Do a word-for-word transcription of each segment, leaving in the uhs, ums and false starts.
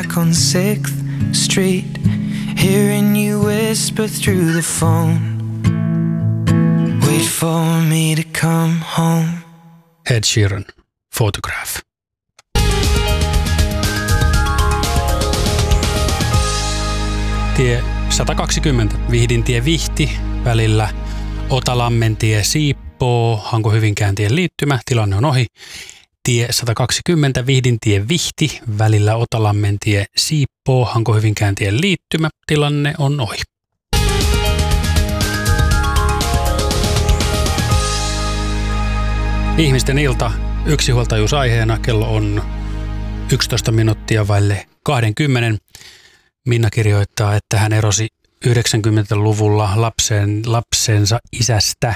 back on sixth Street, hearing you whisper through the phone, wait for me to come home. Ed Sheeran, Photograph. Tie sata kaksikymmentä, Vihdintie Vihti, välillä Otalammentie Siippoo, Hanko-Hyvinkääntien liittymä, tilanne on ohi. Tie sata kaksikymmentä, Vihdintie Vihti, välillä Otalammentie Siippoo, Hanko-Hyvinkääntien liittymä, tilanne on ohi. Ihmisten ilta, yksinhuoltajuus aiheena, kello on yksitoista minuuttia vaille kaksikymmentä. Minna kirjoittaa, että hän erosi yhdeksänkymmentäluvulla lapsen, lapsensa isästä.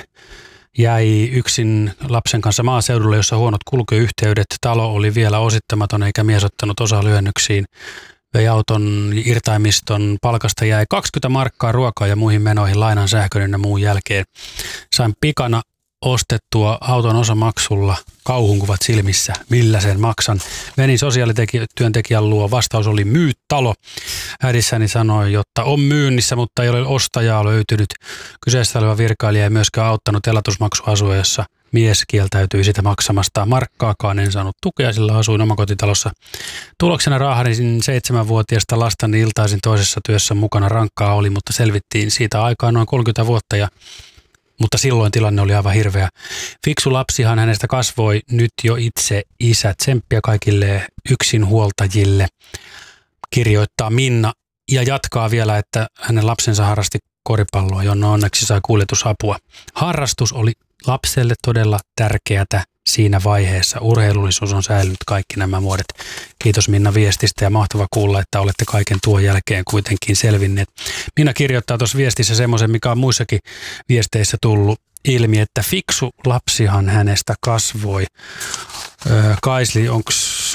Jäi yksin lapsen kanssa maaseudulle, jossa huonot kulkuyhteydet. Talo oli vielä osittamaton eikä mies ottanut osaa lyönnyksiin. Vei auton irtaimiston, palkasta jäi kaksikymmentä markkaa ruokaa ja muihin menoihin lainan, sähkön ja muun jälkeen. Sain pikana ostettua auton osamaksulla, kauhunkuvat silmissä, millä sen maksan. Menin sosiaalityöntekijän luo, vastaus oli myy talo. Äidissäni sanoi, jotta on myynnissä, mutta ei ole ostajaa löytynyt. Kyseessä oleva virkailija ei myöskään auttanut elatusmaksuasuessa. Mies kieltäytyi sitä maksamasta. Markkaakaan en saanut tukea, sillä asuin omakotitalossa. Tuloksena raahdin seitsemänvuotiaasta lastani iltaisin toisessa työssä mukana. Rankkaa oli, mutta selvittiin siitä aikaa noin kolmekymmentä vuotta ja mutta silloin tilanne oli aivan hirveä. Fiksu lapsihan hänestä kasvoi, nyt jo itse isä. Tsemppiä kaikille yksinhuoltajille, kirjoittaa Minna ja jatkaa vielä, että hänen lapsensa harrasti koripalloa, jonne onneksi sai kuljetusapua. Harrastus oli lapselle todella tärkeätä siinä vaiheessa. Urheilullisuus on säilynyt kaikki nämä vuodet. Kiitos Minna viestistä ja mahtava kuulla, että olette kaiken tuon jälkeen kuitenkin selvinneet. Minna kirjoittaa tuossa viestissä semmoisen, mikä on muissakin viesteissä tullut ilmi, että fiksu lapsihan hänestä kasvoi. Öö, Kaisli, onko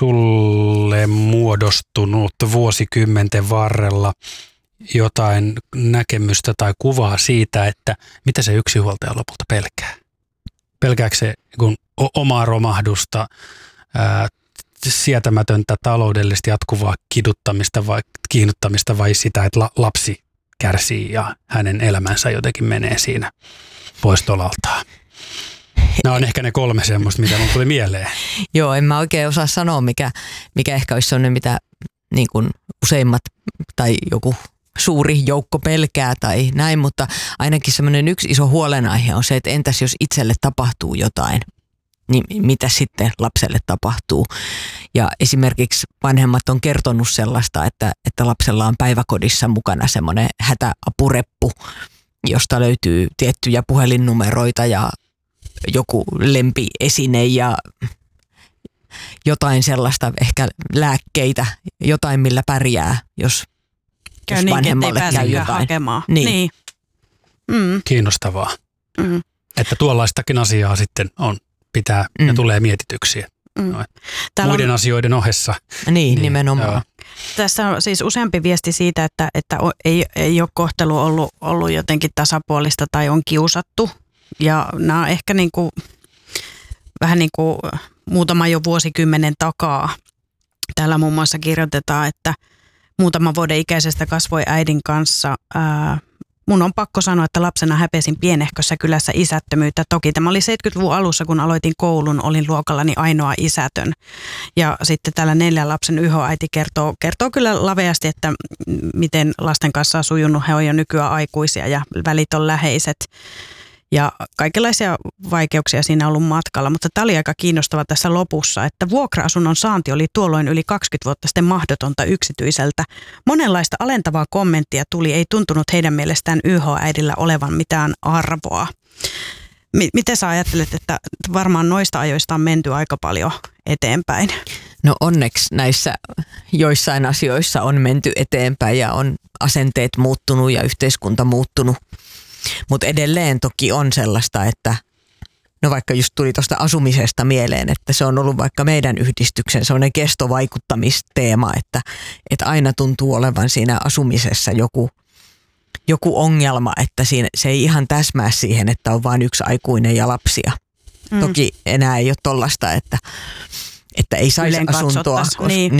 sulle muodostunut vuosikymmenten varrella jotain näkemystä tai kuvaa siitä, että mitä se yksinhuoltaja lopulta pelkää? Pelkääkö se kun omaa romahdusta, ää, sietämätöntä taloudellisesti jatkuvaa kiduttamista vai, kiinnuttamista vai sitä, että la, lapsi kärsii ja hänen elämänsä jotenkin menee siinä pois tolaltaan? Nämä on ehkä ne kolme semmoista, mitä mun tuli mieleen. Joo, en mä oikein osaa sanoa, mikä, mikä ehkä olisi sellainen, mitä niin kuin useimmat tai joku suuri joukko pelkää tai näin, mutta ainakin semmoinen yksi iso huolenaihe on se, että entäs jos itselle tapahtuu jotain, niin mitä sitten lapselle tapahtuu. Ja esimerkiksi vanhemmat on kertonut sellaista, että, että lapsella on päiväkodissa mukana semmoinen hätäapureppu, josta löytyy tiettyjä puhelinnumeroita ja joku lempiesine ja jotain sellaista, ehkä lääkkeitä, jotain millä pärjää, jos käy jos niin, vanhemmalle käy jotain. Hakemaan. Niin. Niin. Mm. Kiinnostavaa. Mm. Että tuollaistakin asiaa sitten on, pitää mm. ja tulee mietityksiä. Mm. No, muiden on asioiden ohessa. Niin, niin nimenomaan. Joo. Tässä on siis useampi viesti siitä, että, että ei, ei ole kohtelu ollut, ollut jotenkin tasapuolista tai on kiusattu. Ja nämä on ehkä niin kuin, vähän niin kuin muutama jo vuosikymmenen takaa. Täällä muun muassa kirjoitetaan, että muutama vuoden ikäisestä kasvoi äidin kanssa. Ää, mun on pakko sanoa, että lapsena häpesin pienehkössä kylässä isättömyyttä. Toki tämä oli seitsemänkymmentäluvun alussa, kun aloitin koulun, olin luokallani ainoa isätön. Ja sitten täällä neljän lapsen yhoäiti kertoo, kertoo kyllä laveasti, että miten lasten kanssa on sujunut. He on jo nykyään aikuisia ja välit on läheiset. Ja kaikenlaisia vaikeuksia siinä on ollut matkalla, mutta tämä oli aika kiinnostava tässä lopussa, että vuokra-asunnon saanti oli tuolloin yli kaksikymmentä vuotta sitten mahdotonta yksityiseltä. Monenlaista alentavaa kommenttia tuli, ei tuntunut heidän mielestään Y H-äidillä olevan mitään arvoa. M- miten sä ajattelet, että varmaan noista ajoista on menty aika paljon eteenpäin? No onneksi näissä joissain asioissa on menty eteenpäin ja on asenteet muuttunut ja yhteiskunta muuttunut. Mutta edelleen toki on sellaista, että no vaikka just tuli tuosta asumisesta mieleen, että se on ollut vaikka meidän yhdistyksen sellainen kestovaikuttamisteema, että, että aina tuntuu olevan siinä asumisessa joku, joku ongelma, että siinä, se ei ihan täsmää siihen, että on vain yksi aikuinen ja lapsia. Mm. Toki enää ei ole tollaista, että, että ei saisi asuntoa, koska, niin. Niin,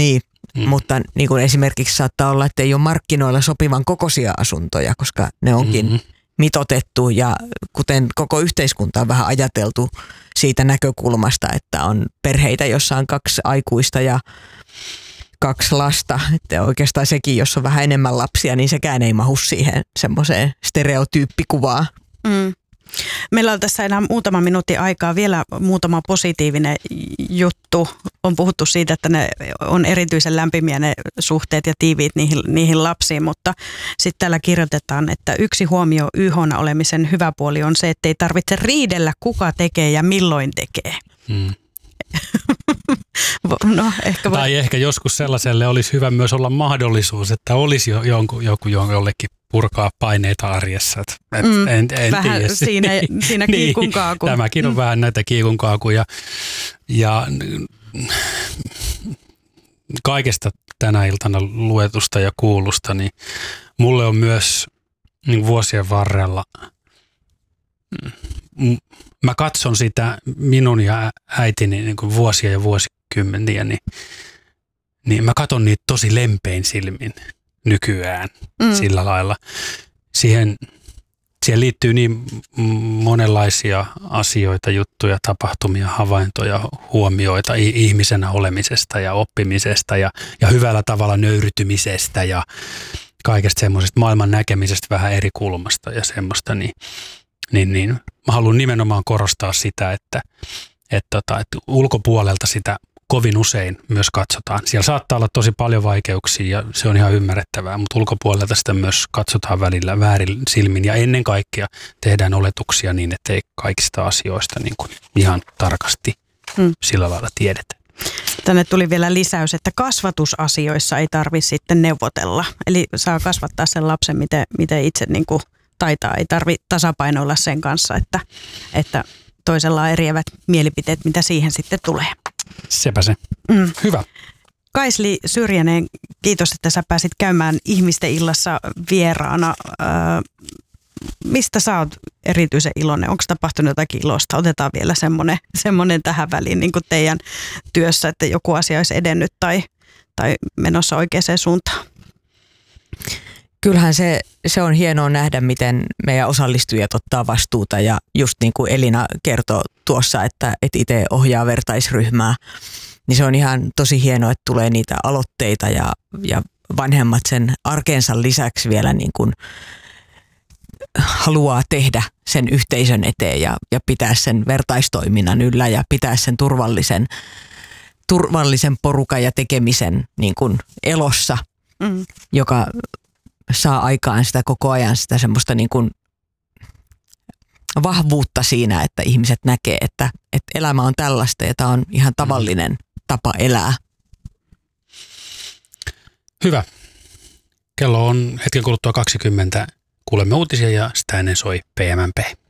Mm. Mutta niin kuin esimerkiksi saattaa olla, että ei ole markkinoilla sopivan kokoisia asuntoja, koska ne onkin mm-hmm. mitotettu ja kuten koko yhteiskunta on vähän ajateltu siitä näkökulmasta, että on perheitä, jossa on kaksi aikuista ja kaksi lasta. Että oikeastaan sekin, jos on vähän enemmän lapsia, niin sekään ei mahu siihen semmoiseen stereotyyppikuvaan. Mm. Meillä on tässä enää muutama minuutti aikaa. Vielä muutama positiivinen juttu. On puhuttu siitä, että ne on erityisen lämpimiä ne suhteet ja tiiviit niihin, niihin lapsiin, mutta sitten täällä kirjoitetaan, että yksi huomio Y H:na olemisen hyvä puoli on se, että ei tarvitse riidellä, kuka tekee ja milloin tekee. Hmm. No, ehkä tai ehkä joskus sellaiselle olisi hyvä myös olla mahdollisuus, että olisi jo jonkun, joku jollekin purkaa paineita arjessa. Et mm, en, en vähän tiedä. siinä, siinä kiikun kaaku. Niin, tämäkin on mm. vähän näitä kiikun kaakuja. Ja kaikesta tänä iltana luetusta ja kuulusta, niin mulle on myös niin vuosien varrella, mä katson sitä minun ja äitini niin kuin vuosia ja vuosikymmeniä, niin, niin mä katson niitä tosi lempein silmin nykyään mm. sillä lailla. Siihen, siihen liittyy niin monenlaisia asioita, juttuja, tapahtumia, havaintoja, huomioita ihmisenä olemisesta ja oppimisesta ja, ja hyvällä tavalla nöyrytymisestä ja kaikesta semmoisesta maailman näkemisestä vähän eri kulmasta ja semmoista, niin, niin, niin mä haluan nimenomaan korostaa sitä, että, että, että, että ulkopuolelta sitä kovin usein myös katsotaan. Siellä saattaa olla tosi paljon vaikeuksia ja se on ihan ymmärrettävää, mutta ulkopuolelta sitä myös katsotaan välillä väärin silmin ja ennen kaikkea tehdään oletuksia niin, että ei kaikista asioista niin kuin ihan tarkasti hmm. sillä lailla tiedetä. Tänne tuli vielä lisäys, että kasvatusasioissa ei tarvitse sitten neuvotella. Eli saa kasvattaa sen lapsen, miten, miten itse niin kuin taitaa. Ei tarvitse tasapainoilla sen kanssa, että, että toisella on eriävät mielipiteet, mitä siihen sitten tulee. Sepä se. Mm. Hyvä. Kaisli Syrjänen, kiitos, että sä pääsit käymään Ihmisten illassa vieraana. Öö, mistä sä oot erityisen iloinen? Onko tapahtunut jotakin ilosta? Otetaan vielä semmoinen, semmoinen tähän väliin niin kuin teidän työssä, että joku asia olisi edennyt tai, tai menossa oikeaan suuntaan. Kyllähän se, se on hienoa nähdä, miten meidän osallistujat ottaa vastuuta ja just niin kuin Elina kertoi tuossa, että, että itse ohjaa vertaisryhmää, niin se on ihan tosi hienoa, että tulee niitä aloitteita ja, ja vanhemmat sen arkeensa lisäksi vielä niin kuin haluaa tehdä sen yhteisön eteen ja, ja pitää sen vertaistoiminnan yllä ja pitää sen turvallisen, turvallisen porukan ja tekemisen niin kuin elossa, mm. joka saa aikaan sitä koko ajan sitä semmoista niin kuin vahvuutta siinä, että ihmiset näkee, että, että elämä on tällaista ja tämä on ihan tavallinen tapa elää. Hyvä. Kello on hetken kuluttua kaksikymmentä. Kuulemme uutisia ja sitä ennen soi P M M P.